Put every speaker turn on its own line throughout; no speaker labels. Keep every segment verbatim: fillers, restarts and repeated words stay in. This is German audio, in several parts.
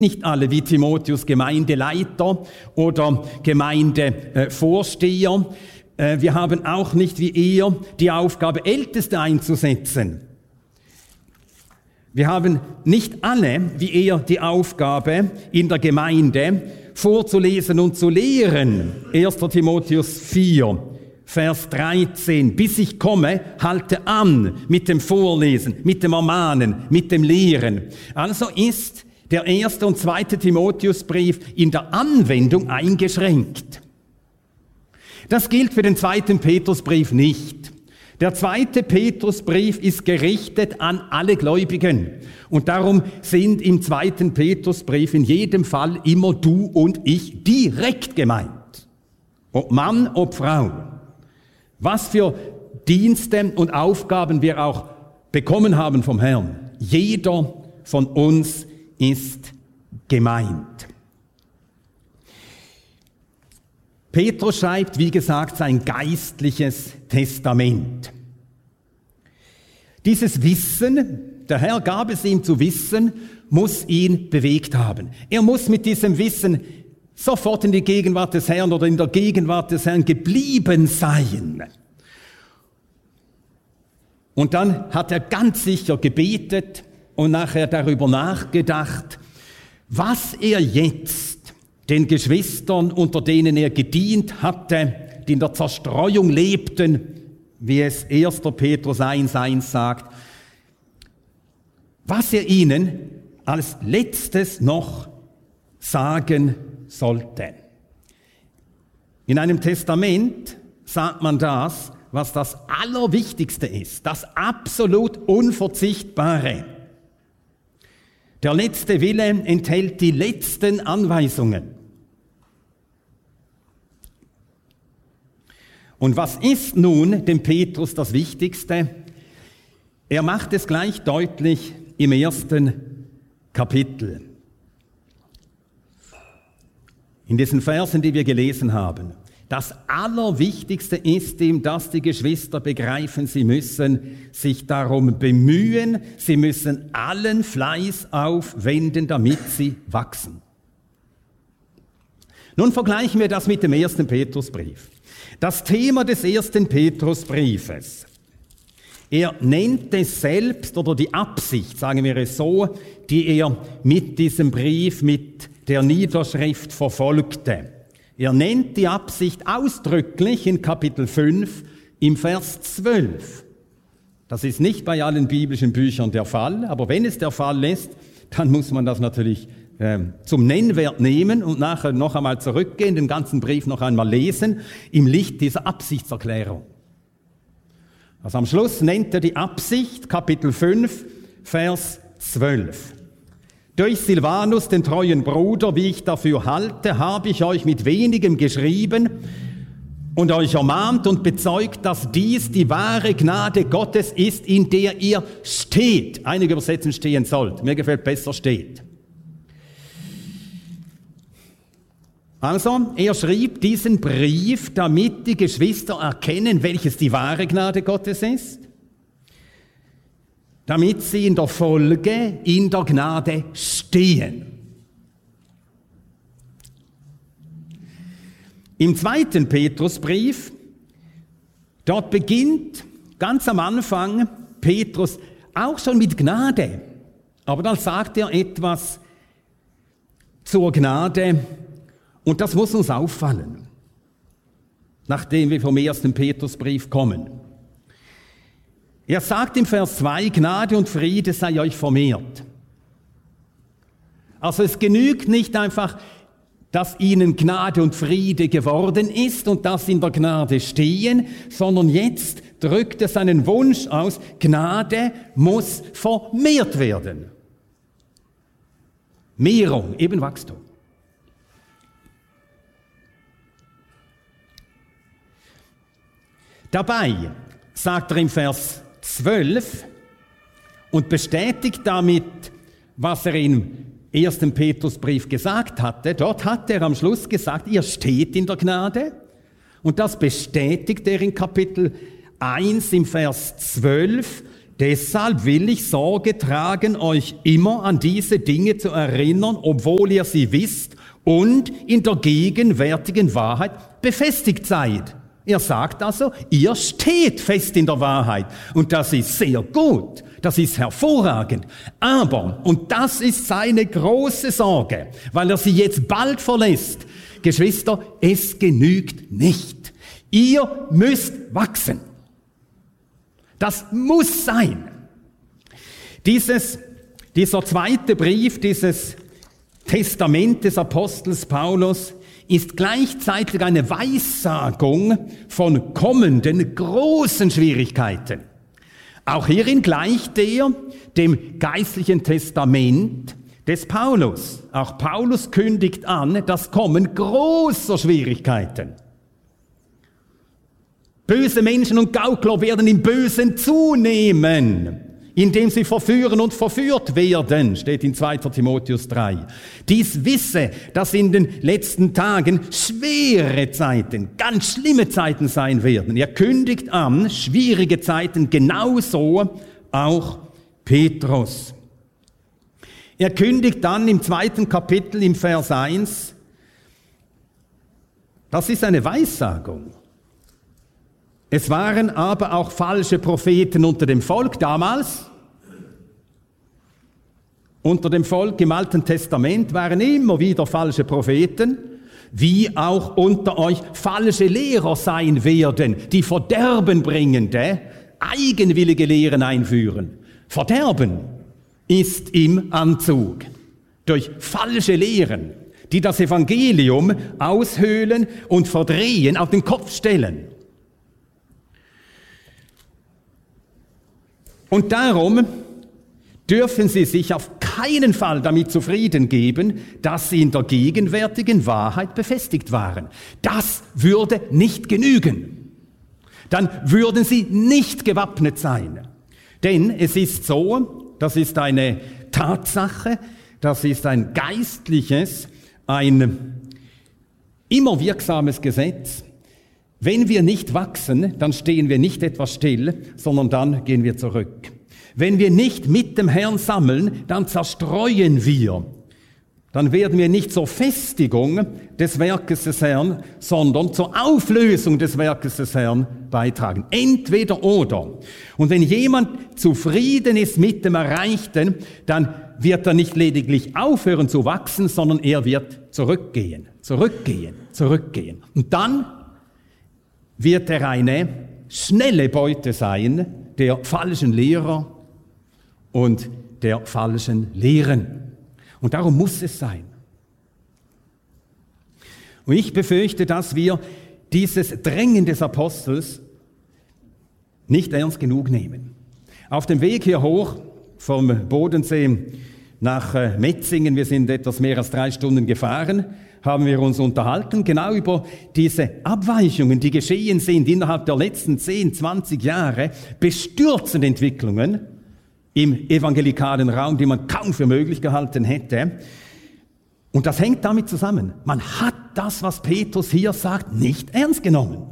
Nicht alle wie Timotheus Gemeindeleiter oder Gemeindevorsteher. Wir haben auch nicht wie er die Aufgabe, Älteste einzusetzen. Wir haben nicht alle wie er die Aufgabe, in der Gemeinde vorzulesen und zu lehren. erster Timotheus vier, Vers dreizehn. Bis ich komme, halte an mit dem Vorlesen, mit dem Ermahnen, mit dem Lehren. Also ist der erste und zweite Timotheusbrief in der Anwendung eingeschränkt. Das gilt für den zweiten Petrusbrief nicht. Der zweite Petrusbrief ist gerichtet an alle Gläubigen. Und darum sind im zweiten Petrusbrief in jedem Fall immer du und ich direkt gemeint. Ob Mann, ob Frau. Was für Dienste und Aufgaben wir auch bekommen haben vom Herrn. Jeder von uns ist gemeint. Petrus schreibt, wie gesagt, sein geistliches Testament. Dieses Wissen, der Herr gab es ihm zu wissen, muss ihn bewegt haben. Er muss mit diesem Wissen sofort in die Gegenwart des Herrn oder in der Gegenwart des Herrn geblieben sein. Und dann hat er ganz sicher gebetet und nachher darüber nachgedacht, was er jetzt den Geschwistern, unter denen er gedient hatte, die in der Zerstreuung lebten, wie es erster Petrus eins eins sagt, was er ihnen als letztes noch sagen sollte. In einem Testament sagt man das, was das Allerwichtigste ist, das absolut Unverzichtbare. Der letzte Wille enthält die letzten Anweisungen. Und was ist nun dem Petrus das Wichtigste? Er macht es gleich deutlich im ersten Kapitel. In diesen Versen, die wir gelesen haben. Das Allerwichtigste ist ihm, dass die Geschwister begreifen, sie müssen sich darum bemühen, sie müssen allen Fleiß aufwenden, damit sie wachsen. Nun vergleichen wir das mit dem ersten Petrusbrief. Das Thema des ersten Petrusbriefes. Er nennt es selbst, oder die Absicht, sagen wir es so, die er mit diesem Brief, mit der Niederschrift verfolgte. Er nennt die Absicht ausdrücklich in Kapitel fünf im Vers zwölf. Das ist nicht bei allen biblischen Büchern der Fall, aber wenn es der Fall ist, dann muss man das natürlich äh, zum Nennwert nehmen und nachher noch einmal zurückgehen, den ganzen Brief noch einmal lesen, im Licht dieser Absichtserklärung. Also am Schluss nennt er die Absicht, Kapitel fünf, Vers zwölf. Durch Silvanus, den treuen Bruder, wie ich dafür halte, habe ich euch mit wenigem geschrieben und euch ermahnt und bezeugt, dass dies die wahre Gnade Gottes ist, in der ihr steht. Einige übersetzen stehen sollt. Mir gefällt besser steht. Also, er schrieb diesen Brief, damit die Geschwister erkennen, welches die wahre Gnade Gottes ist, damit sie in der Folge in der Gnade stehen. Im zweiten Petrusbrief, dort beginnt ganz am Anfang Petrus auch schon mit Gnade, aber dann sagt er etwas zur Gnade und das muss uns auffallen, nachdem wir vom ersten Petrusbrief kommen. Er sagt im Vers zwei, Gnade und Friede sei euch vermehrt. Also es genügt nicht einfach, dass ihnen Gnade und Friede geworden ist und dass sie in der Gnade stehen, sondern jetzt drückt er seinen Wunsch aus, Gnade muss vermehrt werden. Mehrung, eben Wachstum. Dabei sagt er im Vers zwölf und bestätigt damit, was er im ersten Petrusbrief gesagt hatte. Dort hat er am Schluss gesagt, ihr steht in der Gnade. Und das bestätigt er in Kapitel eins im Vers zwölf, Deshalb will ich Sorge tragen, euch immer an diese Dinge zu erinnern, obwohl ihr sie wisst und in der gegenwärtigen Wahrheit befestigt seid. Er sagt also, ihr steht fest in der Wahrheit. Und das ist sehr gut. Das ist hervorragend. Aber, und das ist seine große Sorge, weil er sie jetzt bald verlässt, Geschwister, es genügt nicht. Ihr müsst wachsen. Das muss sein. Dieses, dieser zweite Brief, dieses Testament des Apostels Paulus ist gleichzeitig eine Weissagung von kommenden großen Schwierigkeiten. Auch hierin gleicht er dem geistlichen Testament des Paulus. Auch Paulus kündigt an das Kommen großer Schwierigkeiten. Böse Menschen und Gaukler werden im Bösen zunehmen, indem sie verführen und verführt werden, steht in zweiter Timotheus drei. Dies wisse, dass in den letzten Tagen schwere Zeiten, ganz schlimme Zeiten sein werden. Er kündigt an, schwierige Zeiten, genauso auch Petrus. Er kündigt dann im zweiten Kapitel im Vers eins, das ist eine Weissagung. Es waren aber auch falsche Propheten unter dem Volk damals. Unter dem Volk im Alten Testament waren immer wieder falsche Propheten, wie auch unter euch falsche Lehrer sein werden, die verderbenbringende, eigenwillige Lehren einführen. Verderben ist im Anzug durch falsche Lehren, die das Evangelium aushöhlen und verdrehen, auf den Kopf stellen. Und darum dürfen Sie sich auf keinen Fall damit zufrieden geben, dass Sie in der gegenwärtigen Wahrheit befestigt waren. Das würde nicht genügen. Dann würden Sie nicht gewappnet sein. Denn es ist so, das ist eine Tatsache, das ist ein geistliches, ein immer wirksames Gesetz. Wenn wir nicht wachsen, dann stehen wir nicht etwa still, sondern dann gehen wir zurück. Wenn wir nicht mit dem Herrn sammeln, dann zerstreuen wir. Dann werden wir nicht zur Festigung des Werkes des Herrn, sondern zur Auflösung des Werkes des Herrn beitragen. Entweder oder. Und wenn jemand zufrieden ist mit dem Erreichten, dann wird er nicht lediglich aufhören zu wachsen, sondern er wird zurückgehen, zurückgehen, zurückgehen. Und dann wird er eine schnelle Beute sein der falschen Lehrer und der falschen Lehren. Und darum muss es sein. Und ich befürchte, dass wir dieses Drängen des Apostels nicht ernst genug nehmen. Auf dem Weg hier hoch vom Bodensee nach Metzingen, wir sind etwas mehr als drei Stunden gefahren, haben wir uns unterhalten, genau über diese Abweichungen, die geschehen sind innerhalb der letzten zehn, zwanzig Jahre, bestürzende Entwicklungen im evangelikalen Raum, die man kaum für möglich gehalten hätte. Und das hängt damit zusammen. Man hat das, was Petrus hier sagt, nicht ernst genommen.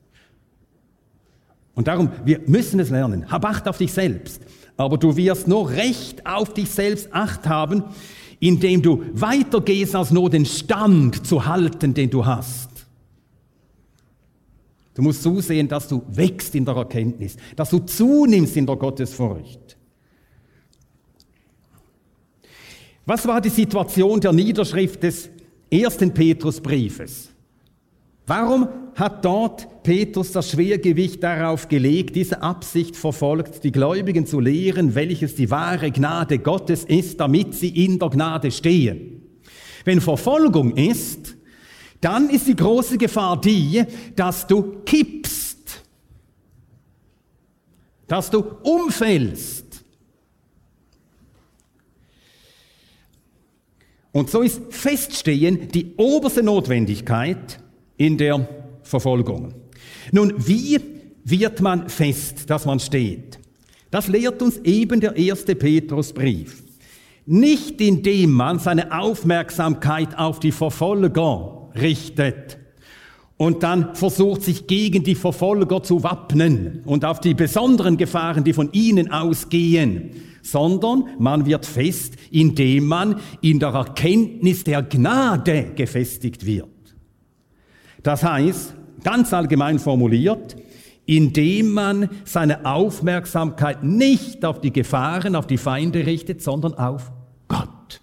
Und darum, wir müssen es lernen. Hab Acht auf dich selbst. Aber du wirst nur recht auf dich selbst Acht haben, indem du weitergehst, als nur den Stand zu halten, den du hast. Du musst zusehen, dass du wächst in der Erkenntnis, dass du zunimmst in der Gottesfurcht. Was war die Situation der Niederschrift des ersten Petrusbriefes? Warum hat dort Petrus das Schwergewicht darauf gelegt, diese Absicht verfolgt, die Gläubigen zu lehren, welches die wahre Gnade Gottes ist, damit sie in der Gnade stehen? Wenn Verfolgung ist, dann ist die große Gefahr die, dass du kippst, dass du umfällst. Und so ist Feststehen die oberste Notwendigkeit in der Verfolgung. Nun, wie wird man fest, dass man steht? Das lehrt uns eben der erste Petrusbrief. Nicht indem man seine Aufmerksamkeit auf die Verfolger richtet und dann versucht, sich gegen die Verfolger zu wappnen und auf die besonderen Gefahren, die von ihnen ausgehen, sondern man wird fest, indem man in der Erkenntnis der Gnade gefestigt wird. Das heißt, ganz allgemein formuliert, indem man seine Aufmerksamkeit nicht auf die Gefahren, auf die Feinde richtet, sondern auf Gott.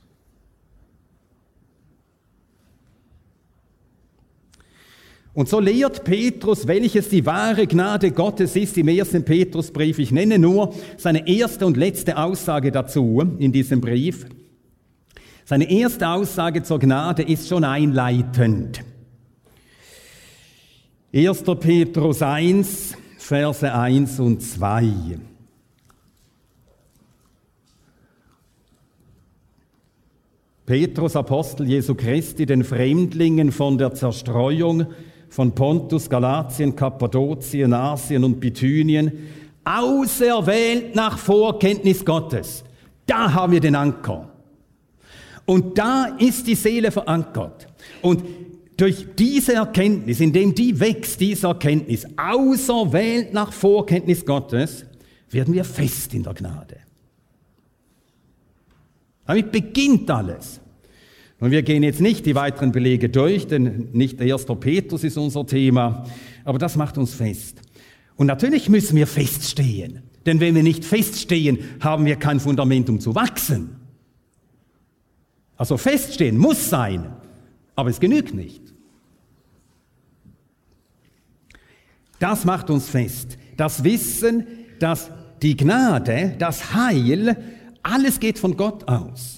Und so lehrt Petrus, welches die wahre Gnade Gottes ist im ersten Petrusbrief. Ich nenne nur seine erste und letzte Aussage dazu in diesem Brief. Seine erste Aussage zur Gnade ist schon einleitend. erster Petrus eins, Verse eins und zwei. Petrus, Apostel Jesu Christi, den Fremdlingen von der Zerstreuung von Pontus, Galatien, Kappadokien, Asien und Bithynien, auserwählt nach Vorkenntnis Gottes. Da haben wir den Anker. Und da ist die Seele verankert. Und durch diese Erkenntnis, indem die wächst, diese Erkenntnis, auserwählt nach Vorkenntnis Gottes, werden wir fest in der Gnade. Damit beginnt alles. Und wir gehen jetzt nicht die weiteren Belege durch, denn nicht erster Petrus ist unser Thema, aber das macht uns fest. Und natürlich müssen wir feststehen, denn wenn wir nicht feststehen, haben wir kein Fundament, um zu wachsen. Also feststehen muss sein, aber es genügt nicht. Das macht uns fest. Das Wissen, dass die Gnade, das Heil, alles geht von Gott aus.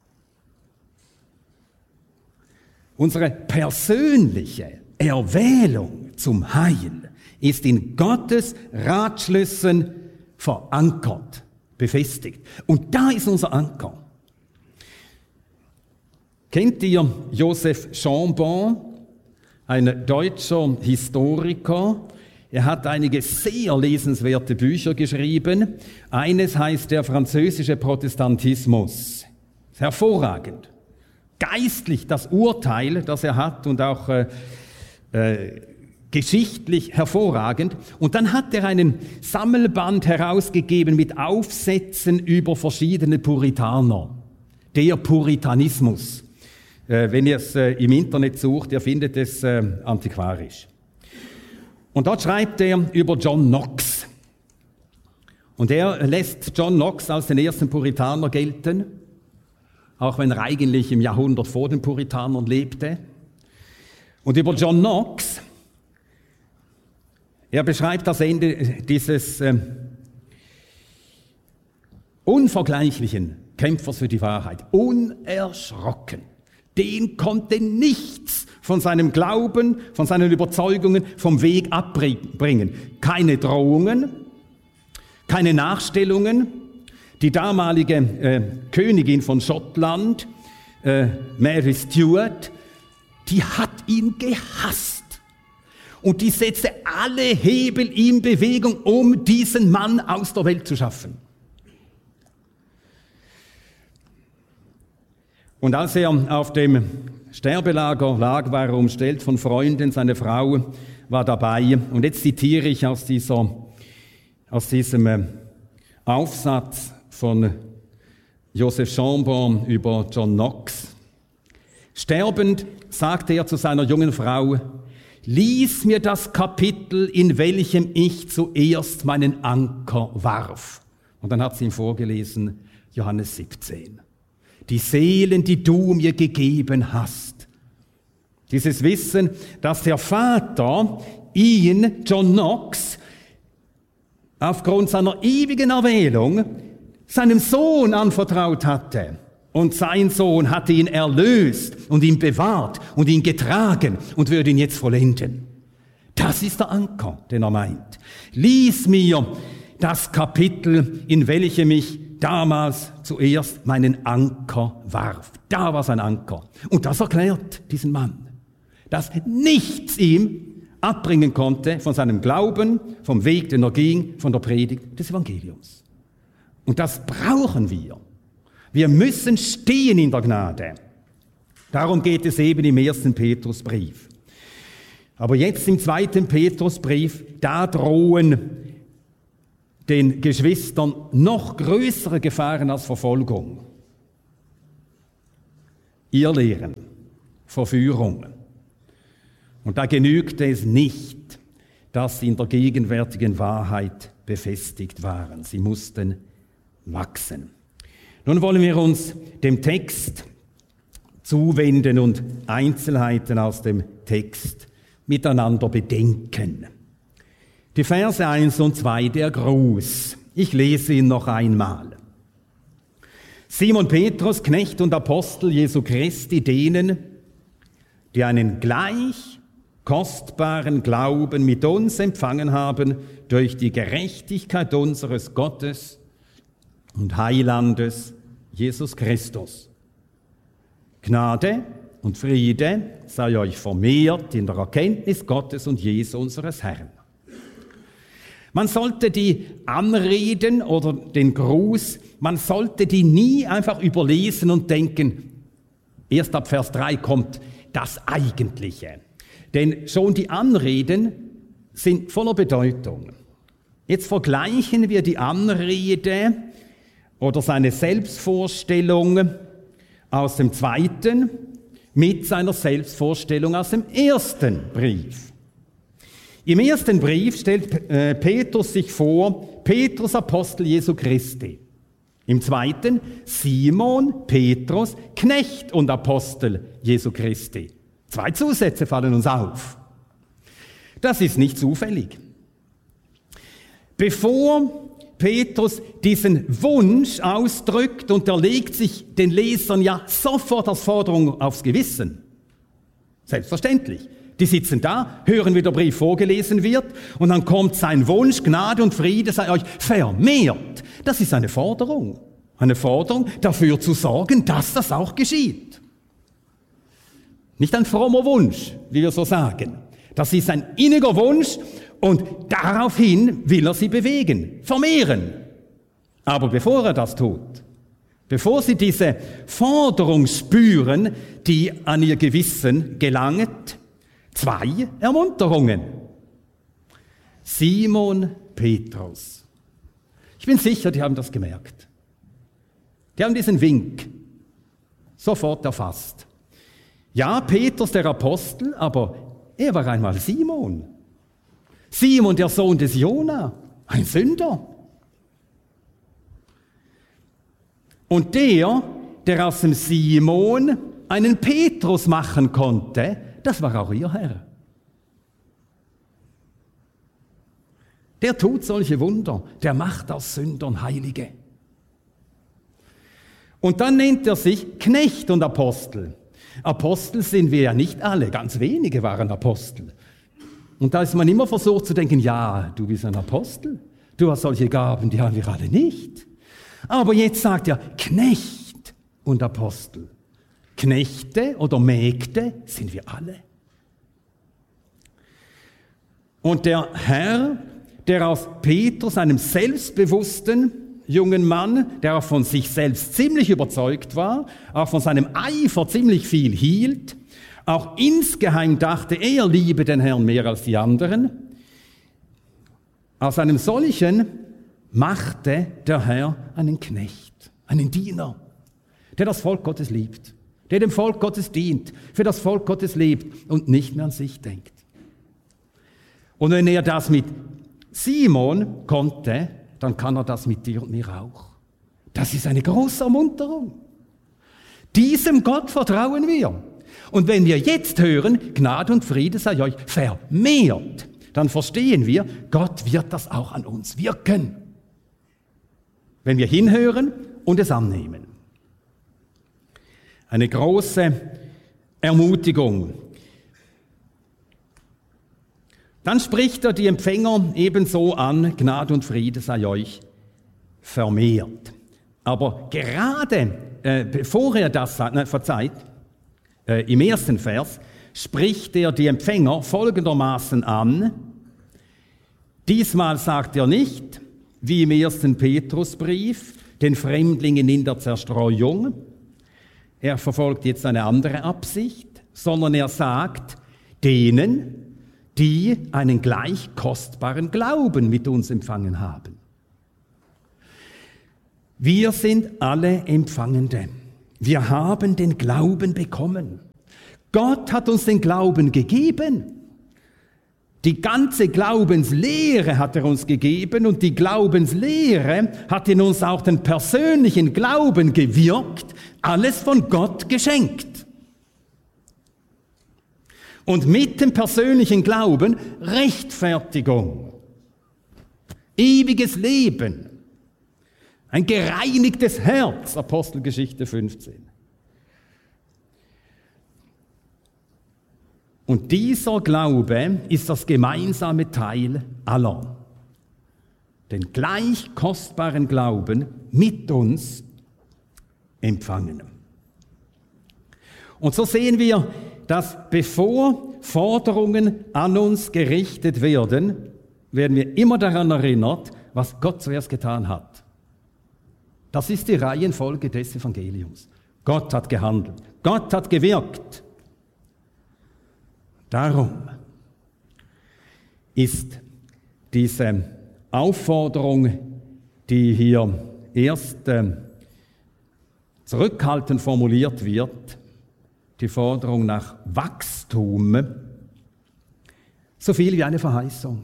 Unsere persönliche Erwählung zum Heil ist in Gottes Ratschlüssen verankert, befestigt. Und da ist unser Anker. Kennt ihr Joseph Chambon, ein deutscher Historiker? Er hat einige sehr lesenswerte Bücher geschrieben. Eines heißt der französische Protestantismus. Hervorragend. Geistlich das Urteil, das er hat und auch äh, äh, geschichtlich hervorragend. Und dann hat er einen Sammelband herausgegeben mit Aufsätzen über verschiedene Puritaner. Der Puritanismus. Äh, wenn ihr es äh, im Internet sucht, ihr findet es äh, antiquarisch. Und dort schreibt er über John Knox. Und er lässt John Knox als den ersten Puritaner gelten, auch wenn er eigentlich im Jahrhundert vor den Puritanern lebte. Und über John Knox, er beschreibt das Ende dieses äh, unvergleichlichen Kämpfers für die Wahrheit, unerschrocken. Den konnte nichts von seinem Glauben, von seinen Überzeugungen vom Weg abbringen. Keine Drohungen, keine Nachstellungen. Die damalige äh, Königin von Schottland, äh, Mary Stuart, die hat ihn gehasst. Und die setzte alle Hebel in Bewegung, um diesen Mann aus der Welt zu schaffen. Und als er auf dem Sterbelager lag, war er umstellt von Freunden, seine Frau war dabei. Und jetzt zitiere ich aus, dieser, aus diesem äh, Aufsatz von Joseph Chambon über John Knox. Sterbend sagte er zu seiner jungen Frau: Lies mir das Kapitel, in welchem ich zuerst meinen Anker warf. Und dann hat sie ihm vorgelesen, Johannes siebzehn. Die Seelen, die du mir gegeben hast. Dieses Wissen, dass der Vater ihn, John Knox, aufgrund seiner ewigen Erwählung seinem Sohn anvertraut hatte. Und sein Sohn hatte ihn erlöst und ihn bewahrt und ihn getragen und würde ihn jetzt vollenden. Das ist der Anker, den er meint. Lies mir das Kapitel, in welchem ich damals zuerst meinen Anker warf. Da war sein Anker. Und das erklärt diesen Mann, dass nichts ihm abbringen konnte von seinem Glauben, vom Weg, den er ging, von der Predigt des Evangeliums. Und das brauchen wir. Wir müssen stehen in der Gnade. Darum geht es eben im ersten Petrusbrief. Aber jetzt im zweiten Petrusbrief, da drohen den Geschwistern noch größere Gefahren als Verfolgung. Irrlehren, Verführung. Und da genügt es nicht, dass sie in der gegenwärtigen Wahrheit befestigt waren. Sie mussten wachsen. Nun wollen wir uns dem Text zuwenden und Einzelheiten aus dem Text miteinander bedenken. Die Verse eins und zwei, der Gruß. Ich lese ihn noch einmal. Simon Petrus, Knecht und Apostel Jesu Christi, denen, die einen gleich kostbaren Glauben mit uns empfangen haben durch die Gerechtigkeit unseres Gottes und Heilandes Jesus Christus. Gnade und Friede sei euch vermehrt in der Erkenntnis Gottes und Jesu unseres Herrn. Man sollte die Anreden oder den Gruß, man sollte die nie einfach überlesen und denken, erst ab Vers drei kommt das Eigentliche. Denn schon die Anreden sind voller Bedeutung. Jetzt vergleichen wir die Anrede oder seine Selbstvorstellung aus dem zweiten mit seiner Selbstvorstellung aus dem ersten Brief. Im ersten Brief stellt äh, Petrus sich vor, Petrus, Apostel Jesu Christi. Im zweiten Simon, Petrus, Knecht und Apostel Jesu Christi. Zwei Zusätze fallen uns auf. Das ist nicht zufällig. Bevor Petrus diesen Wunsch ausdrückt und er legt sich den Lesern ja sofort als Forderung aufs Gewissen. Selbstverständlich. Die sitzen da, hören, wie der Brief vorgelesen wird und dann kommt sein Wunsch, Gnade und Friede sei euch vermehrt. Das ist eine Forderung. Eine Forderung, dafür zu sorgen, dass das auch geschieht. Nicht ein frommer Wunsch, wie wir so sagen. Das ist ein inniger Wunsch und daraufhin will er sie bewegen, vermehren. Aber bevor er das tut, bevor sie diese Forderung spüren, die an ihr Gewissen gelangt, zwei Ermunterungen. Simon Petrus. Ich bin sicher, die haben das gemerkt. Die haben diesen Wink sofort erfasst. Ja, Petrus der Apostel, aber er war einmal Simon. Simon, der Sohn des Jona, ein Sünder. Und der, der aus dem Simon einen Petrus machen konnte, das war auch ihr Herr. Der tut solche Wunder, der macht aus Sündern Heilige. Und dann nennt er sich Knecht und Apostel. Apostel sind wir ja nicht alle, ganz wenige waren Apostel. Und da ist man immer versucht zu denken, ja, du bist ein Apostel, du hast solche Gaben, die haben wir alle nicht. Aber jetzt sagt er Knecht und Apostel. Knechte oder Mägde sind wir alle. Und der Herr, der aus Petrus, einem selbstbewussten jungen Mann, der auch von sich selbst ziemlich überzeugt war, auch von seinem Eifer ziemlich viel hielt, auch insgeheim dachte, er liebe den Herrn mehr als die anderen, aus einem solchen machte der Herr einen Knecht, einen Diener, der das Volk Gottes liebt, der dem Volk Gottes dient, für das Volk Gottes lebt und nicht mehr an sich denkt. Und wenn er das mit Simon konnte, dann kann er das mit dir und mir auch. Das ist eine große Ermunterung. Diesem Gott vertrauen wir. Und wenn wir jetzt hören, Gnade und Friede sei euch vermehrt, dann verstehen wir, Gott wird das auch an uns wirken. Wenn wir hinhören und es annehmen. Eine große Ermutigung. Dann spricht er die Empfänger ebenso an, Gnade und Friede sei euch vermehrt. Aber gerade äh, bevor er das sagt, nein, verzeiht, äh, im ersten Vers, spricht er die Empfänger folgendermaßen an. Diesmal sagt er nicht, wie im ersten Petrusbrief, den Fremdlingen in der Zerstreuung. Er verfolgt jetzt eine andere Absicht, sondern er sagt, denen, die einen gleich kostbaren Glauben mit uns empfangen haben. Wir sind alle Empfangende. Wir haben den Glauben bekommen. Gott hat uns den Glauben gegeben. Die ganze Glaubenslehre hat er uns gegeben und die Glaubenslehre hat in uns auch den persönlichen Glauben gewirkt, alles von Gott geschenkt. Und mit dem persönlichen Glauben Rechtfertigung, ewiges Leben, ein gereinigtes Herz, Apostelgeschichte fünfzehn. Und dieser Glaube ist das gemeinsame Teil aller. Den gleich kostbaren Glauben mit uns empfangen. Und so sehen wir, dass bevor Forderungen an uns gerichtet werden, werden wir immer daran erinnert, was Gott zuerst getan hat. Das ist die Reihenfolge des Evangeliums. Gott hat gehandelt. Gott hat gewirkt. Darum ist diese Aufforderung, die hier erst äh, zurückhaltend formuliert wird, die Forderung nach Wachstum, so viel wie eine Verheißung.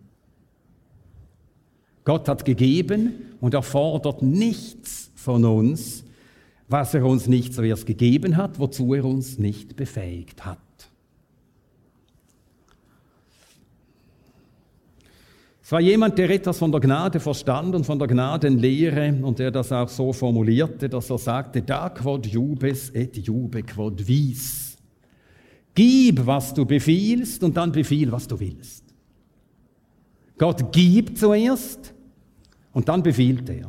Gott hat gegeben und er fordert nichts von uns, was er uns nicht zuerst gegeben hat, wozu er uns nicht befähigt hat. Es war jemand, der etwas von der Gnade verstand und von der Gnadenlehre und der das auch so formulierte, dass er sagte, da quod jubes et jube quod vis. Gib, was du befiehlst und dann befiehl, was du willst. Gott gibt zuerst und dann befiehlt er.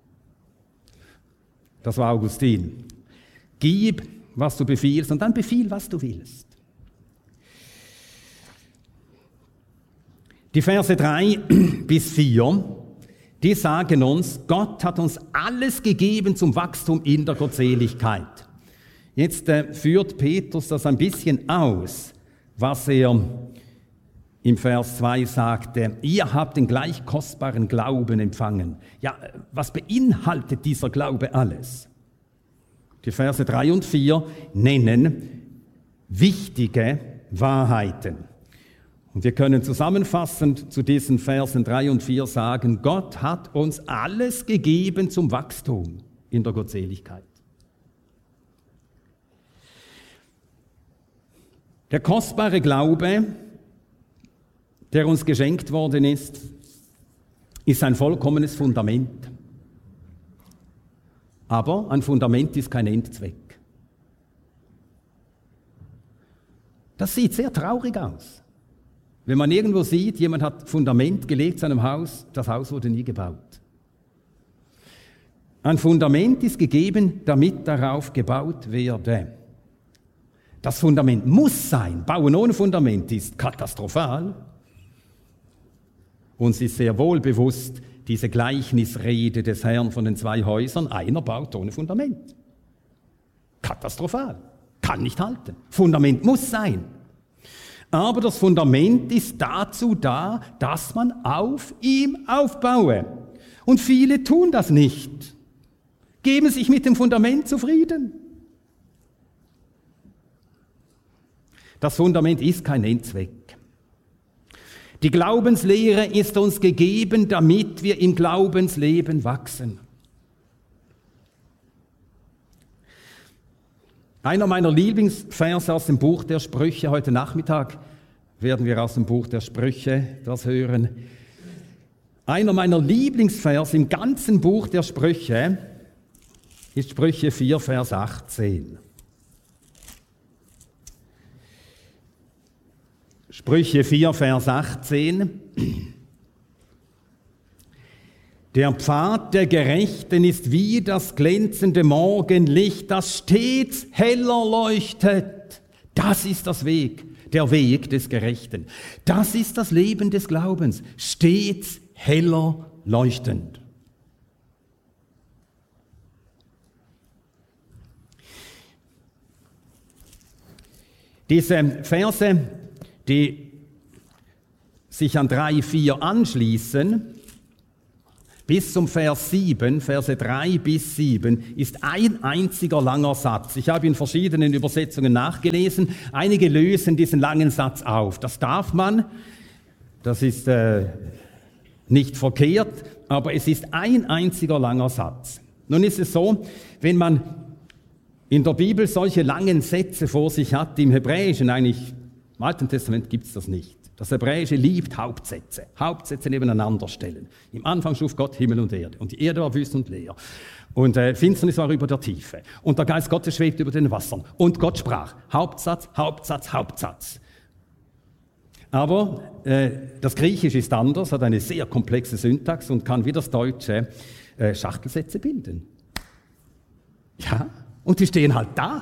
Das war Augustin. Gib, was du befiehlst und dann befiehl, was du willst. Die Verse drei bis vier, die sagen uns, Gott hat uns alles gegeben zum Wachstum in der Gottseligkeit. Jetzt äh, führt Petrus das ein bisschen aus, was er im Vers zwei sagte, ihr habt den gleich kostbaren Glauben empfangen. Ja, was beinhaltet dieser Glaube alles? Die Verse drei und vier nennen wichtige Wahrheiten. Und wir können zusammenfassend zu diesen Versen drei und vier sagen, Gott hat uns alles gegeben zum Wachstum in der Gottseligkeit. Der kostbare Glaube, der uns geschenkt worden ist, ist ein vollkommenes Fundament. Aber ein Fundament ist kein Endzweck. Das sieht sehr traurig aus. Wenn man irgendwo sieht, jemand hat Fundament gelegt zu einem Haus, das Haus wurde nie gebaut. Ein Fundament ist gegeben, damit darauf gebaut werde. Das Fundament muss sein. Bauen ohne Fundament ist katastrophal. Uns ist sehr wohl bewusst, diese Gleichnisrede des Herrn von den zwei Häusern, einer baut ohne Fundament. Katastrophal. Kann nicht halten. Fundament muss sein. Aber das Fundament ist dazu da, dass man auf ihm aufbaue. Und viele tun das nicht. Geben sich mit dem Fundament zufrieden. Das Fundament ist kein Endzweck. Die Glaubenslehre ist uns gegeben, damit wir im Glaubensleben wachsen. Einer meiner Lieblingsverse aus dem Buch der Sprüche, heute Nachmittag werden wir aus dem Buch der Sprüche das hören. Einer meiner Lieblingsverse im ganzen Buch der Sprüche ist Sprüche vier, Vers achtzehn. Sprüche vier, Vers achtzehn. Der Pfad der Gerechten ist wie das glänzende Morgenlicht, das stets heller leuchtet. Das ist das Weg, der Weg des Gerechten. Das ist das Leben des Glaubens, stets heller leuchtend. Diese Verse, die sich an drei, vier anschließen, bis zum Vers sieben, Verse drei bis sieben, ist ein einziger langer Satz. Ich habe in verschiedenen Übersetzungen nachgelesen. Einige lösen diesen langen Satz auf. Das darf man, das ist äh, nicht verkehrt, aber es ist ein einziger langer Satz. Nun ist es so, wenn man in der Bibel solche langen Sätze vor sich hat, im Hebräischen eigentlich, im Alten Testament gibt es das nicht. Das Hebräische liebt Hauptsätze, Hauptsätze nebeneinander stellen. Im Anfang schuf Gott Himmel und Erde und die Erde war wüst und leer. Und äh, Finsternis war über der Tiefe und der Geist Gottes schwebt über den Wassern. Und Gott sprach, Hauptsatz, Hauptsatz, Hauptsatz. Aber äh, das Griechische ist anders, hat eine sehr komplexe Syntax und kann wie das Deutsche äh, Schachtelsätze bilden. Ja, und die stehen halt da.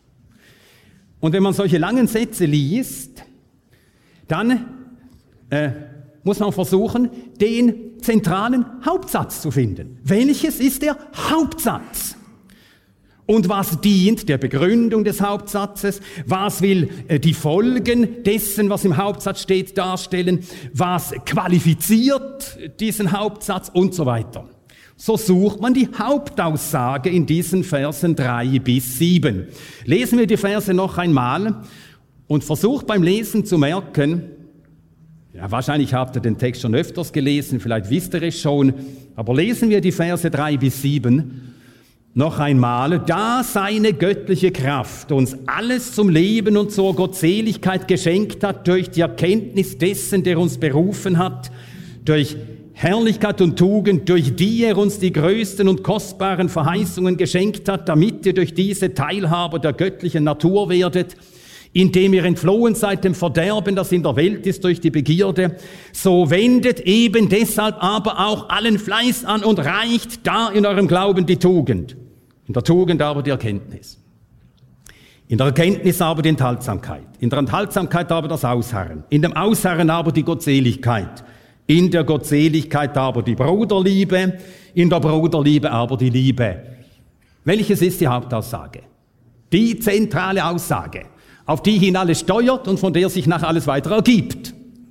Und wenn man solche langen Sätze liest, dann äh, muss man versuchen, den zentralen Hauptsatz zu finden. Welches ist der Hauptsatz? Und was dient der Begründung des Hauptsatzes? Was will äh, die Folgen dessen, was im Hauptsatz steht, darstellen? Was qualifiziert diesen Hauptsatz und so weiter? So sucht man die Hauptaussage in diesen Versen drei bis sieben. Lesen wir die Verse noch einmal. Und versucht beim Lesen zu merken, ja, wahrscheinlich habt ihr den Text schon öfters gelesen, vielleicht wisst ihr es schon, aber lesen wir die Verse drei bis sieben noch einmal. Da seine göttliche Kraft uns alles zum Leben und zur Gottseligkeit geschenkt hat, durch die Erkenntnis dessen, der uns berufen hat, durch Herrlichkeit und Tugend, durch die er uns die größten und kostbaren Verheißungen geschenkt hat, damit ihr durch diese Teilhaber der göttlichen Natur werdet, indem ihr entflohen seid dem Verderben, das in der Welt ist durch die Begierde, so wendet eben deshalb aber auch allen Fleiß an und reicht da in eurem Glauben die Tugend. In der Tugend aber die Erkenntnis. In der Erkenntnis aber die Enthaltsamkeit. In der Enthaltsamkeit aber das Ausharren. In dem Ausharren aber die Gottseligkeit. In der Gottseligkeit aber die Bruderliebe. In der Bruderliebe aber die Liebe. Welches ist die Hauptaussage? Die zentrale Aussage, auf die hin alles steuert und von der sich nach alles weiter ergibt.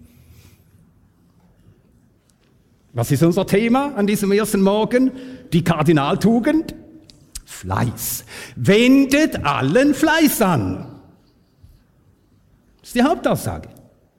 Was ist unser Thema an diesem ersten Morgen? Die Kardinaltugend? Fleiß. Wendet allen Fleiß an. Das ist die Hauptaussage.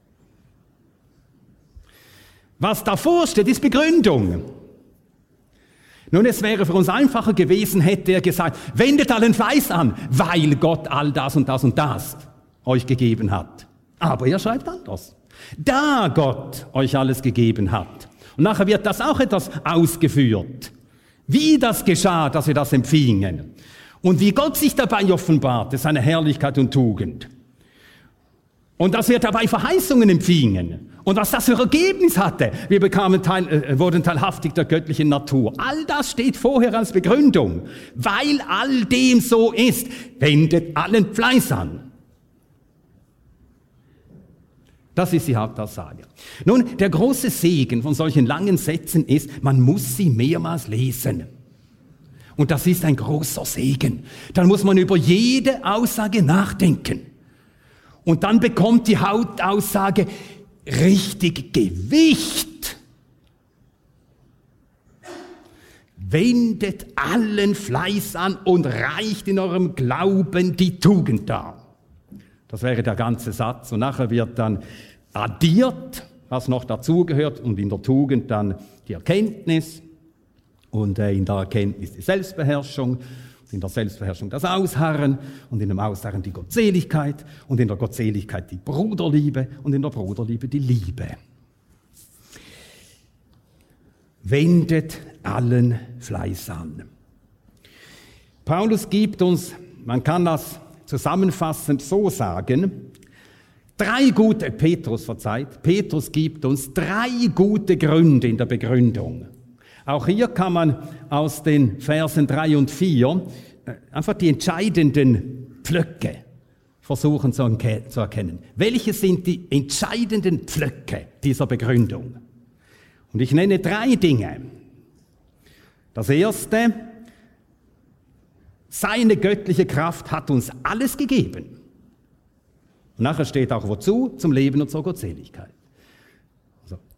Was davor steht, ist Begründung. Nun, es wäre für uns einfacher gewesen, hätte er gesagt, wendet allen Fleiß an, weil Gott all das und das und das euch gegeben hat. Aber er schreibt anders. Da Gott euch alles gegeben hat. Und nachher wird das auch etwas ausgeführt. Wie das geschah, dass wir das empfingen. Und wie Gott sich dabei offenbarte, seine Herrlichkeit und Tugend. Und dass wir dabei Verheißungen empfingen. Und was das für Ergebnis hatte. Wir bekamen teil, äh, wurden teilhaftig der göttlichen Natur. All das steht vorher als Begründung. Weil all dem so ist, wendet allen Fleiß an. Das ist die Hauptaussage. Nun, der große Segen von solchen langen Sätzen ist, man muss sie mehrmals lesen. Und das ist ein großer Segen. Dann muss man über jede Aussage nachdenken. Und dann bekommt die Hauptaussage richtig Gewicht. Wendet allen Fleiß an und reicht in eurem Glauben die Tugend dar. Das wäre der ganze Satz. Und nachher wird dann addiert, was noch dazugehört, und in der Tugend dann die Erkenntnis und in der Erkenntnis die Selbstbeherrschung, in der Selbstbeherrschung das Ausharren und in dem Ausharren die Gottseligkeit und in der Gottseligkeit die Bruderliebe und in der Bruderliebe die Liebe. Wendet allen Fleiß an. Paulus gibt uns, man kann das zusammenfassend so sagen, drei gute, Petrus verzeiht, Petrus gibt uns drei gute Gründe in der Begründung. Auch hier kann man aus den Versen drei und vier einfach die entscheidenden Pflöcke versuchen zu erkennen. Welche sind die entscheidenden Pflöcke dieser Begründung? Und ich nenne drei Dinge. Das erste, seine göttliche Kraft hat uns alles gegeben. Und nachher steht auch wozu? Zum Leben und zur Gottseligkeit.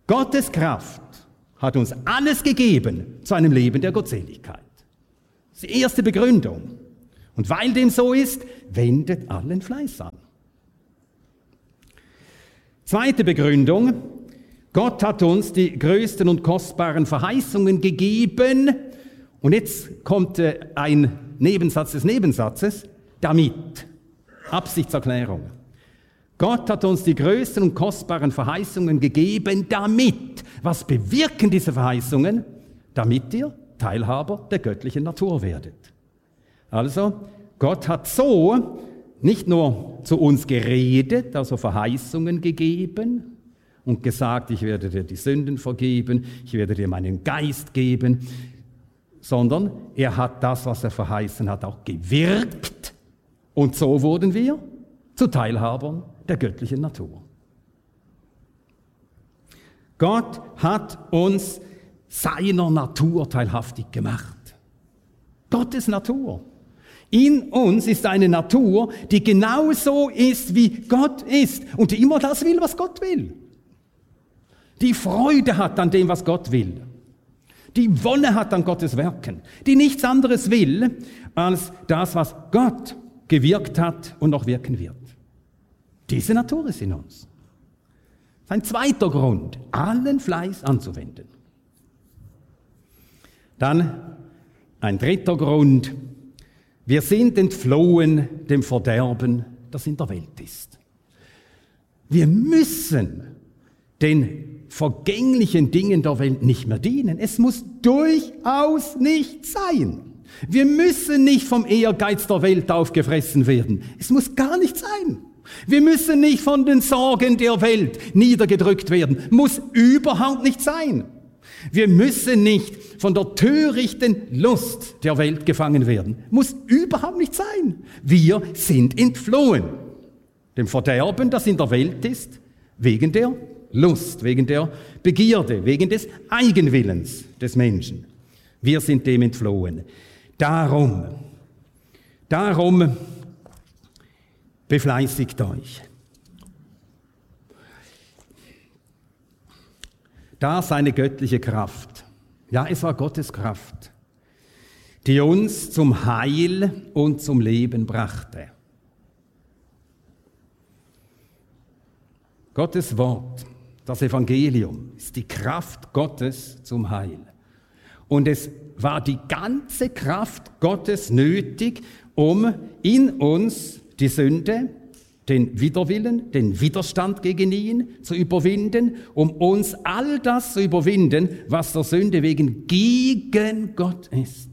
Gottes Kraft hat uns alles gegeben zu einem Leben der Gottseligkeit. Das ist die erste Begründung. Und weil dem so ist, wendet allen Fleiß an. Zweite Begründung: Gott hat uns die größten und kostbaren Verheißungen gegeben. Und jetzt kommt ein Nebensatz des Nebensatzes, damit. Absichtserklärung. Gott hat uns die größten und kostbaren Verheißungen gegeben, damit. Was bewirken diese Verheißungen? Damit ihr Teilhaber der göttlichen Natur werdet. Also, Gott hat so nicht nur zu uns geredet, also Verheißungen gegeben und gesagt, ich werde dir die Sünden vergeben, ich werde dir meinen Geist geben, sondern er hat das, was er verheißen hat, auch gewirkt. Und so wurden wir zu Teilhabern der göttlichen Natur. Gott hat uns seiner Natur teilhaftig gemacht. Gottes Natur. In uns ist eine Natur, die genauso ist, wie Gott ist und die immer das will, was Gott will. Die Freude hat an dem, was Gott will. Die Wonne hat an Gottes Werken. Die nichts anderes will, als das, was Gott gewirkt hat und noch wirken wird. Diese Natur ist in uns. Das ist ein zweiter Grund, allen Fleiß anzuwenden. Dann ein dritter Grund: Wir sind entflohen dem Verderben, das in der Welt ist. Wir müssen den vergänglichen Dingen der Welt nicht mehr dienen. Es muss durchaus nicht sein. Wir müssen nicht vom Ehrgeiz der Welt aufgefressen werden. Es muss gar nicht sein. Wir müssen nicht von den Sorgen der Welt niedergedrückt werden. Muss überhaupt nicht sein. Wir müssen nicht von der törichten Lust der Welt gefangen werden. Muss überhaupt nicht sein. Wir sind entflohen dem Verderben, das in der Welt ist, wegen der Lust, wegen der Begierde, wegen des Eigenwillens des Menschen. Wir sind dem entflohen. Darum, darum befleißigt euch. Da seine göttliche Kraft, ja, es war Gottes Kraft, die uns zum Heil und zum Leben brachte. Gottes Wort, das Evangelium, ist die Kraft Gottes zum Heil. Und es war die ganze Kraft Gottes nötig, um in uns die Sünde, den Widerwillen, den Widerstand gegen ihn zu überwinden, um uns all das zu überwinden, was der Sünde wegen gegen Gott ist.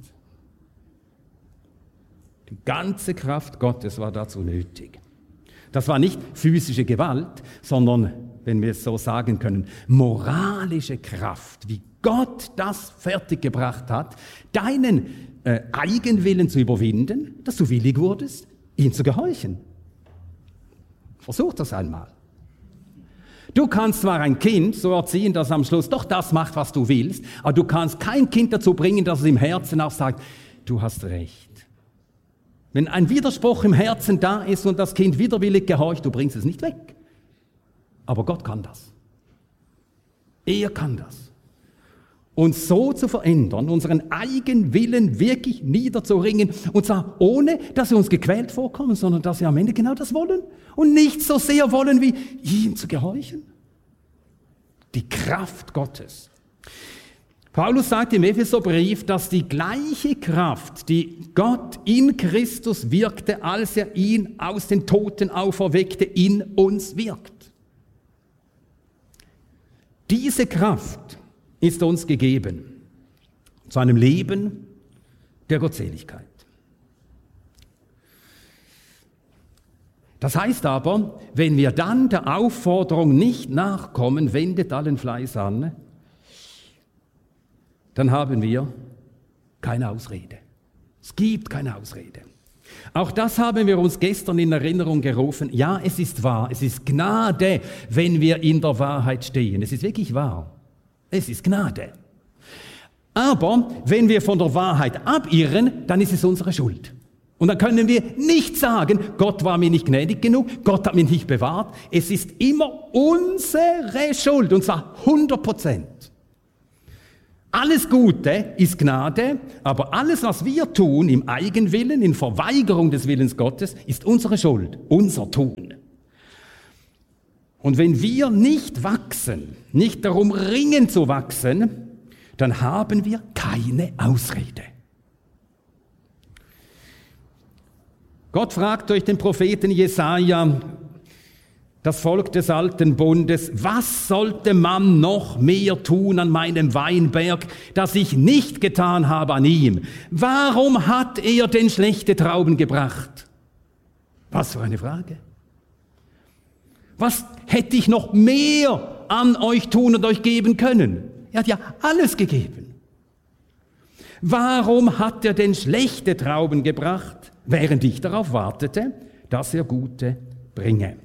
Die ganze Kraft Gottes war dazu nötig. Das war nicht physische Gewalt, sondern, wenn wir es so sagen können, moralische Kraft, wie Gott das fertiggebracht hat, deinen äh, Eigenwillen zu überwinden, dass du willig wurdest, ihm zu gehorchen. Versuch das einmal. Du kannst zwar ein Kind so erziehen, dass es am Schluss doch das macht, was du willst, aber du kannst kein Kind dazu bringen, dass es im Herzen auch sagt, du hast recht. Wenn ein Widerspruch im Herzen da ist und das Kind widerwillig gehorcht, du bringst es nicht weg. Aber Gott kann das. Er kann das. Uns so zu verändern, unseren Eigenwillen wirklich niederzuringen, und zwar ohne, dass wir uns gequält vorkommen, sondern dass wir am Ende genau das wollen und nicht so sehr wollen, wie ihm zu gehorchen. Die Kraft Gottes. Paulus sagt im Epheserbrief, dass die gleiche Kraft, die Gott in Christus wirkte, als er ihn aus den Toten auferweckte, in uns wirkt. Diese Kraft ist uns gegeben zu einem Leben der Gottseligkeit. Das heißt aber, wenn wir dann der Aufforderung nicht nachkommen, wendet allen Fleiß an, dann haben wir keine Ausrede. Es gibt keine Ausrede. Auch das haben wir uns gestern in Erinnerung gerufen. Ja, es ist wahr, es ist Gnade, wenn wir in der Wahrheit stehen. Es ist wirklich wahr. Es ist Gnade. Aber wenn wir von der Wahrheit abirren, dann ist es unsere Schuld. Und dann können wir nicht sagen, Gott war mir nicht gnädig genug, Gott hat mich nicht bewahrt. Es ist immer unsere Schuld, und zwar hundert Prozent. Alles Gute ist Gnade, aber alles, was wir tun im Eigenwillen, in Verweigerung des Willens Gottes, ist unsere Schuld, unser Tun. Und wenn wir nicht wachsen, nicht darum ringen zu wachsen, dann haben wir keine Ausrede. Gott fragt durch den Propheten Jesaja das Volk des alten Bundes: Was sollte man noch mehr tun an meinem Weinberg, das ich nicht getan habe an ihm? Warum hat er denn schlechte Trauben gebracht? Was für eine Frage. Was hätte ich noch mehr an euch tun und euch geben können? Er hat ja alles gegeben. Warum hat er denn schlechte Trauben gebracht, während ich darauf wartete, dass er gute bringe?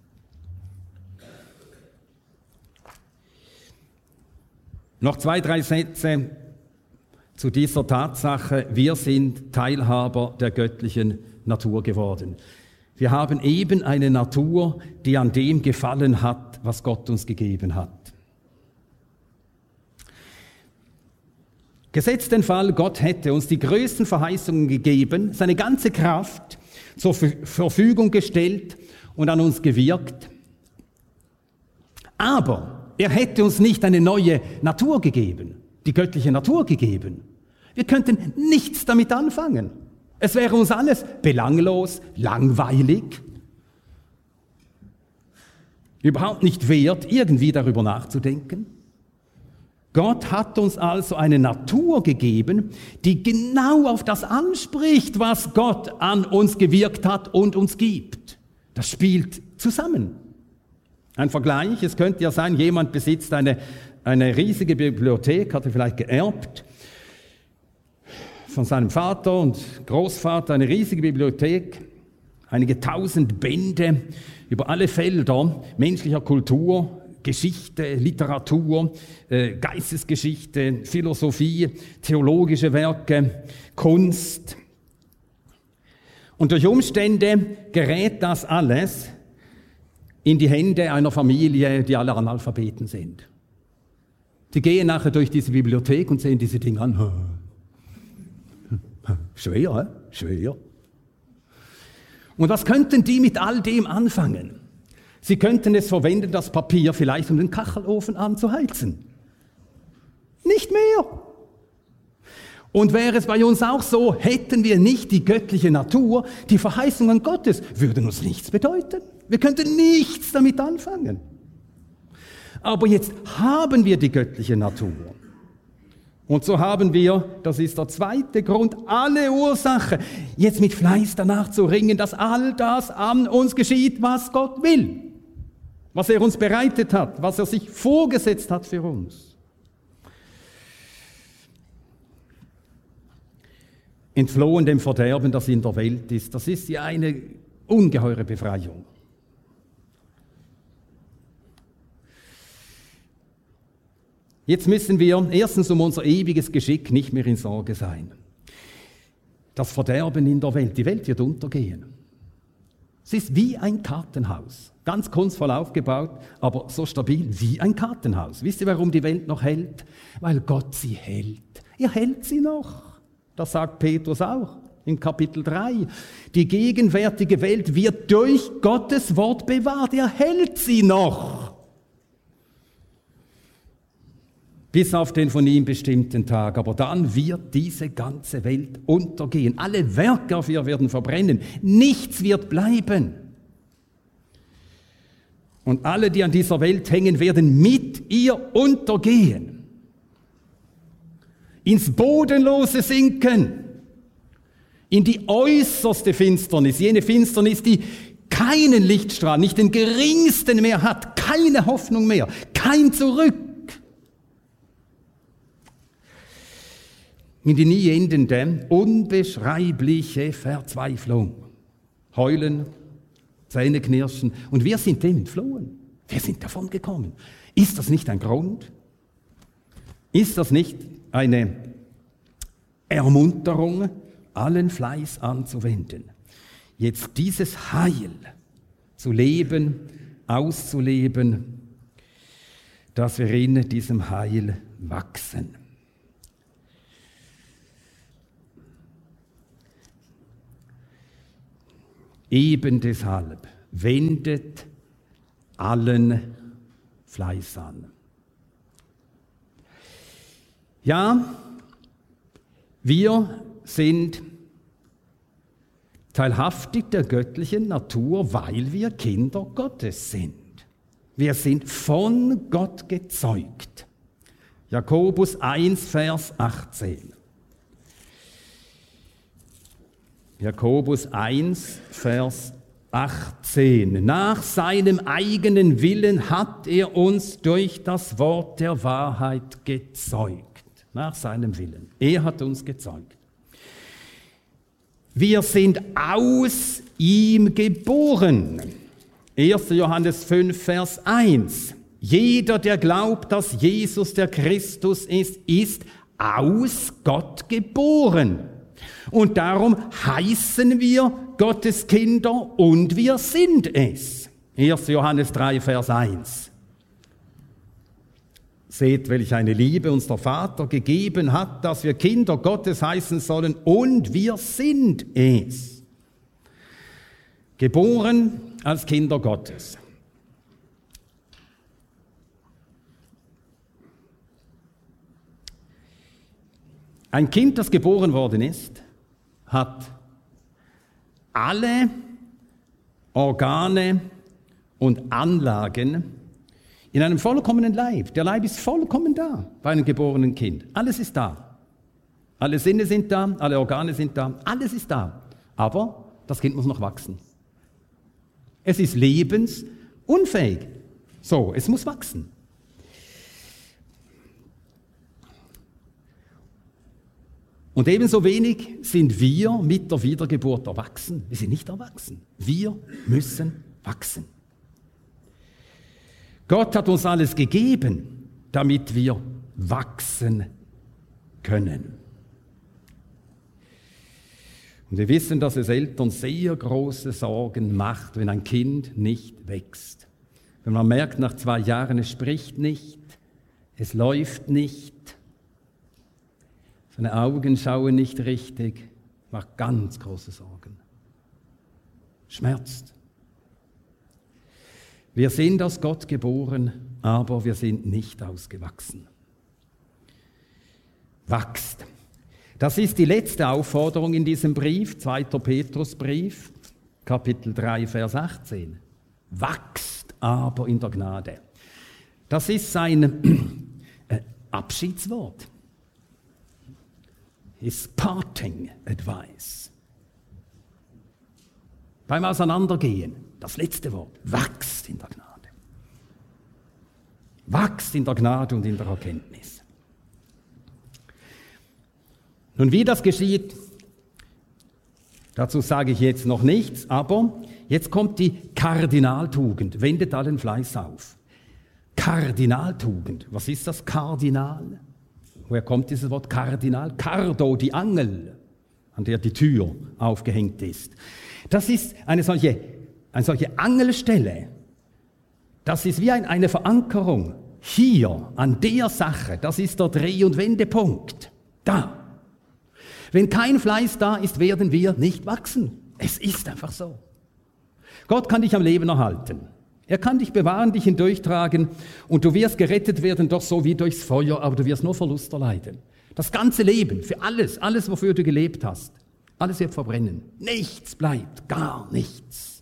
Noch zwei, drei Sätze zu dieser Tatsache: Wir sind Teilhaber der göttlichen Natur geworden. Wir haben eben eine Natur, die an dem gefallen hat, was Gott uns gegeben hat. Gesetzt den Fall, Gott hätte uns die größten Verheißungen gegeben, seine ganze Kraft zur Verfügung gestellt und an uns gewirkt. Aber er hätte uns nicht eine neue Natur gegeben, die göttliche Natur gegeben. Wir könnten nichts damit anfangen. Es wäre uns alles belanglos, langweilig, überhaupt nicht wert, irgendwie darüber nachzudenken. Gott hat uns also eine Natur gegeben, die genau auf das anspricht, was Gott an uns gewirkt hat und uns gibt. Das spielt zusammen. Ein Vergleich: Es könnte ja sein, jemand besitzt eine, eine riesige Bibliothek, hat er vielleicht geerbt von seinem Vater und Großvater, eine riesige Bibliothek, einige tausend Bände über alle Felder menschlicher Kultur, Geschichte, Literatur, äh, Geistesgeschichte, Philosophie, theologische Werke, Kunst. Und durch Umstände gerät das alles in die Hände einer Familie, die alle Analphabeten sind. Die gehen nachher durch diese Bibliothek und sehen diese Dinge an. Schwer, hä? Schwer. Und was könnten die mit all dem anfangen? Sie könnten es verwenden, das Papier vielleicht, um den Kachelofen anzuheizen. Nicht mehr. Und wäre es bei uns auch so, hätten wir nicht die göttliche Natur, die Verheißungen Gottes würden uns nichts bedeuten. Wir könnten nichts damit anfangen. Aber jetzt haben wir die göttliche Natur. Und so haben wir, das ist der zweite Grund, alle Ursache, jetzt mit Fleiß danach zu ringen, dass all das an uns geschieht, was Gott will, was er uns bereitet hat, was er sich vorgesetzt hat für uns. Entflohen dem Verderben, das in der Welt ist, das ist ja eine ungeheure Befreiung. Jetzt müssen wir erstens um unser ewiges Geschick nicht mehr in Sorge sein. Das Verderben in der Welt, die Welt wird untergehen. Es ist wie ein Kartenhaus, ganz kunstvoll aufgebaut, aber so stabil wie ein Kartenhaus. Wisst ihr, warum die Welt noch hält? Weil Gott sie hält. Er hält sie noch. Das sagt Petrus auch in Kapitel drei. Die gegenwärtige Welt wird durch Gottes Wort bewahrt. Er hält sie noch. Bis auf den von ihm bestimmten Tag. Aber dann wird diese ganze Welt untergehen. Alle Werke auf ihr werden verbrennen. Nichts wird bleiben. Und alle, die an dieser Welt hängen, werden mit ihr untergehen. Ins Bodenlose sinken. In die äußerste Finsternis. Jene Finsternis, die keinen Lichtstrahl, nicht den geringsten mehr hat. Keine Hoffnung mehr. Kein Zurück. In die nie endende, unbeschreibliche Verzweiflung. Heulen, Zähne knirschen. Und wir sind dem entflohen. Wir sind davon gekommen. Ist das nicht ein Grund? Ist das nicht eine Ermunterung, allen Fleiß anzuwenden, jetzt dieses Heil zu leben, auszuleben, dass wir in diesem Heil wachsen. Eben deshalb wendet allen Fleiß an. Ja, wir sind teilhaftig der göttlichen Natur, weil wir Kinder Gottes sind. Wir sind von Gott gezeugt. Jakobus eins, Vers achtzehn. Jakobus eins, Vers achtzehn. Nach seinem eigenen Willen hat er uns durch das Wort der Wahrheit gezeugt. Nach seinem Willen. Er hat uns gezeugt. Wir sind aus ihm geboren. erster Johannes fünf, Vers eins. Jeder, der glaubt, dass Jesus der Christus ist, ist aus Gott geboren. Und darum heißen wir Gottes Kinder und wir sind es. erster Johannes drei, Vers eins. Seht, welch eine Liebe uns der Vater gegeben hat, dass wir Kinder Gottes heißen sollen, und wir sind es. Geboren als Kinder Gottes. Ein Kind, das geboren worden ist, hat alle Organe und Anlagen in einem vollkommenen Leib. Der Leib ist vollkommen da bei einem geborenen Kind. Alles ist da. Alle Sinne sind da, alle Organe sind da, alles ist da. Aber das Kind muss noch wachsen. Es ist lebensunfähig. So, es muss wachsen. Und ebenso wenig sind wir mit der Wiedergeburt erwachsen. Wir sind nicht erwachsen. Wir müssen wachsen. Gott hat uns alles gegeben, damit wir wachsen können. Und wir wissen, dass es Eltern sehr große Sorgen macht, wenn ein Kind nicht wächst. Wenn man merkt, nach zwei Jahren, es spricht nicht, es läuft nicht, seine Augen schauen nicht richtig, macht ganz große Sorgen. Schmerzt. Wir sind aus Gott geboren, aber wir sind nicht ausgewachsen. Wachst. Das ist die letzte Aufforderung in diesem Brief, zweiter Petrusbrief, Kapitel drei, Vers achtzehn. Wachst aber in der Gnade. Das ist sein äh, Abschiedswort. His parting advice. Beim Auseinandergehen, das letzte Wort, wachst in der Gnade. Wachst in der Gnade und in der Erkenntnis. Nun, wie das geschieht, dazu sage ich jetzt noch nichts, aber jetzt kommt die Kardinaltugend, wendet allen Fleiß auf. Kardinaltugend, was ist das Kardinal? Woher kommt dieses Wort Kardinal? Cardo, die Angel, an der die Tür aufgehängt ist. Das ist eine solche, eine solche Angelstelle. Das ist wie ein, eine Verankerung. Hier, an der Sache, das ist der Dreh- und Wendepunkt. Da. Wenn kein Fleiß da ist, werden wir nicht wachsen. Es ist einfach so. Gott kann dich am Leben erhalten. Er kann dich bewahren, dich hindurchtragen und du wirst gerettet werden, doch so wie durchs Feuer, aber du wirst nur Verlust erleiden. Das ganze Leben, für alles, alles, wofür du gelebt hast, alles wird verbrennen. Nichts bleibt, gar nichts.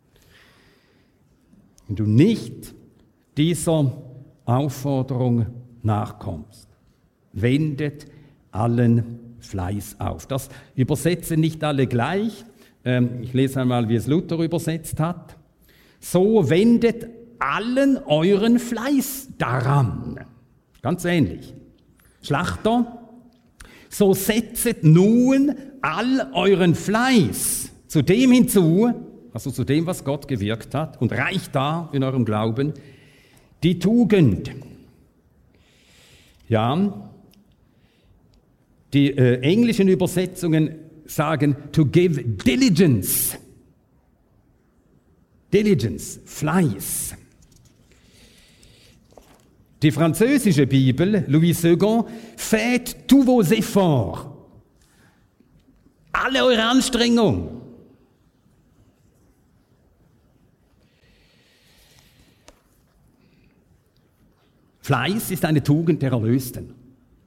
Wenn du nicht dieser Aufforderung nachkommst, wendet allen Fleiß auf. Das übersetzen nicht alle gleich. Ich lese einmal, wie es Luther übersetzt hat. So wendet allen euren Fleiß daran. Ganz ähnlich. Schlachter, so setzet nun all euren Fleiß zu dem hinzu, also zu dem, was Gott gewirkt hat, und reicht da in eurem Glauben die Tugend. Ja, die äh, englischen Übersetzungen sagen, to give diligence. Diligence, Fleiß. Die französische Bibel, Louis Segond, faites tous vos efforts. Alle eure Anstrengung. Fleiß ist eine Tugend der Erlösten.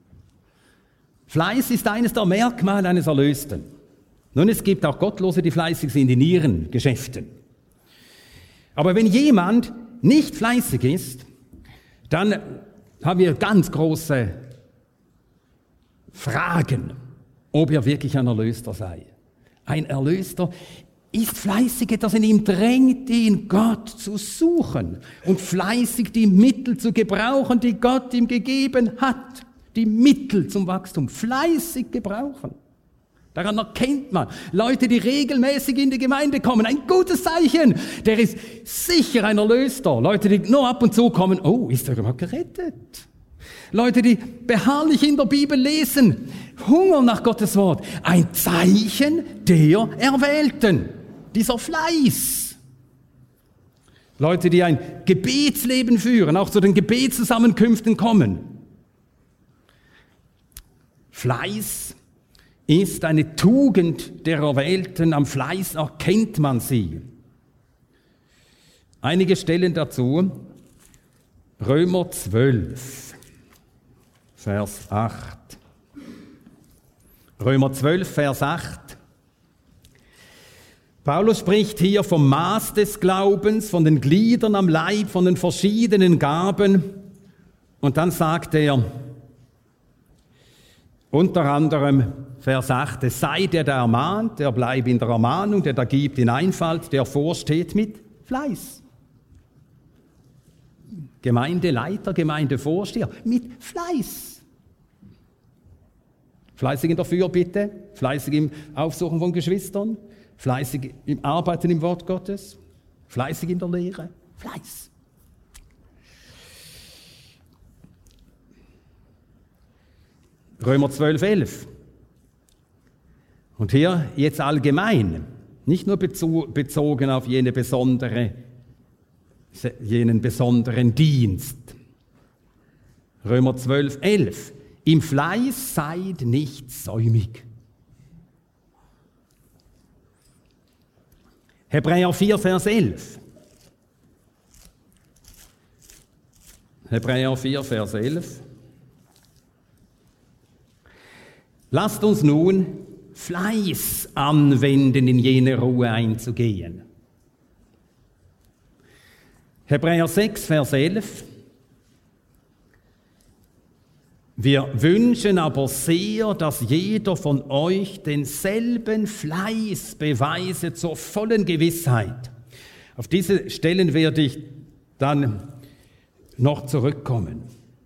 Fleiß ist eines der Merkmale eines Erlösten. Nun, es gibt auch Gottlose, die fleißig sind in ihren Geschäften. Aber wenn jemand nicht fleißig ist, dann haben wir ganz große Fragen, ob er wirklich ein Erlöster sei. Ein Erlöster ist fleißig, etwas in ihm drängt ihn, Gott zu suchen und fleißig die Mittel zu gebrauchen, die Gott ihm gegeben hat. Die Mittel zum Wachstum fleißig gebrauchen. Daran erkennt man, Leute, die regelmäßig in die Gemeinde kommen, ein gutes Zeichen, der ist sicher ein Erlöster. Leute, die nur ab und zu kommen, oh, ist er überhaupt gerettet? Leute, die beharrlich in der Bibel lesen, Hunger nach Gottes Wort, ein Zeichen der Erwählten, dieser Fleiß. Leute, die ein Gebetsleben führen, auch zu den Gebetszusammenkünften kommen. Fleiß ist eine Tugend der Erwählten, am Fleiß erkennt man sie. Einige Stellen dazu, Römer zwölf, Vers acht. Römer zwölf, Vers acht. Paulus spricht hier vom Maß des Glaubens, von den Gliedern am Leib, von den verschiedenen Gaben. Und dann sagt er, unter anderem Vers acht, es sei der, der ermahnt, der bleibt in der Ermahnung, der da gibt in Einfalt, der vorsteht mit Fleiß. Gemeindeleiter, Gemeindevorsteher mit Fleiß. Fleißig in der Fürbitte, fleißig im Aufsuchen von Geschwistern, fleißig im Arbeiten im Wort Gottes, fleißig in der Lehre, Fleiß. Römer zwölf, elf. Und hier jetzt allgemein, nicht nur bezogen auf jene besondere, jenen besonderen Dienst. Römer zwölf, elf. Im Fleiß seid nicht säumig. Hebräer vier, Vers elf. Hebräer vier, Vers elf. Lasst uns nun Fleiß anwenden, in jene Ruhe einzugehen. Hebräer sechs, Vers elf. Wir wünschen aber sehr, dass jeder von euch denselben Fleiß beweise zur vollen Gewissheit. Auf diese Stellen werde ich dann noch zurückkommen.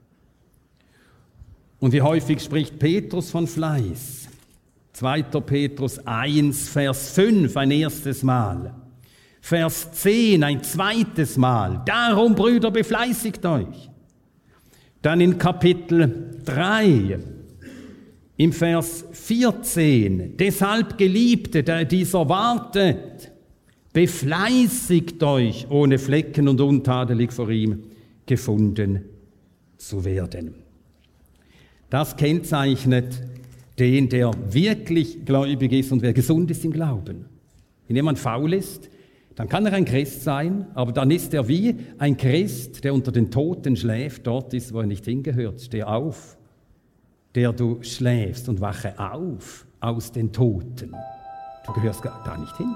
Und wie häufig spricht Petrus von Fleiß? zweiter Petrus eins, Vers fünf, ein erstes Mal. Vers zehn, ein zweites Mal. Darum, Brüder, befleißigt euch. Dann in Kapitel drei, im Vers vierzehn. Deshalb, Geliebte, der dieser wartet, befleißigt euch, ohne Flecken und untadelig vor ihm gefunden zu werden. Das kennzeichnet den, der wirklich gläubig ist und wer gesund ist im Glauben. Wenn jemand faul ist, dann kann er ein Christ sein, aber dann ist er wie ein Christ, der unter den Toten schläft, dort ist, wo er nicht hingehört. Steh auf, der du schläfst, und wache auf aus den Toten. Du gehörst da nicht hin.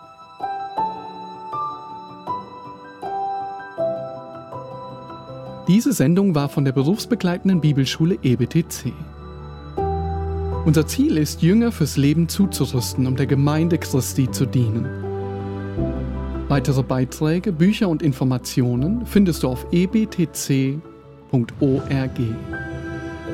Diese Sendung war von der berufsbegleitenden Bibelschule E B T C. Unser Ziel ist, Jünger fürs Leben zuzurüsten, um der Gemeinde Christi zu dienen. Weitere Beiträge, Bücher und Informationen findest du auf e b t c punkt org.